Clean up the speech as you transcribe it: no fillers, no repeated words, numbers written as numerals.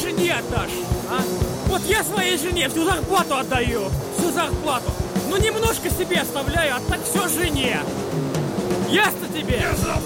жене отдашь, а? Вот я своей жене всю зарплату отдаю, всю зарплату. Ну немножко себе оставляю, а так все жене. Ясно тебе? Я завтра